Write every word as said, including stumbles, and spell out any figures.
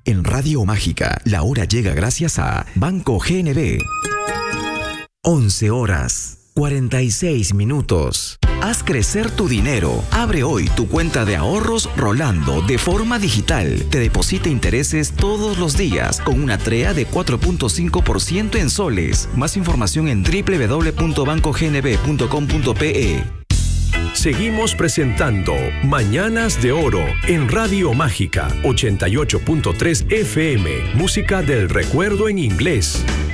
En Radio Mágica, la hora llega gracias a Banco G N B. once horas, cuarenta y seis minutos. Haz crecer tu dinero. Abre hoy tu cuenta de ahorros Rolando de forma digital. Te deposita intereses todos los días con una T R E A de cuatro punto cinco por ciento en soles. Más información en doble u doble u doble u punto banco g n b punto com punto p e. Seguimos presentando Mañanas de Oro en Radio Mágica ochenta y ocho punto tres F M. Música del recuerdo en inglés.